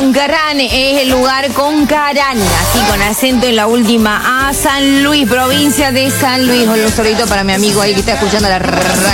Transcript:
Concarán es el lugar, Concarán, así con acento en la última A, San Luis, provincia de San Luis. Un saludito para mi amigo ahí que está escuchando la radio.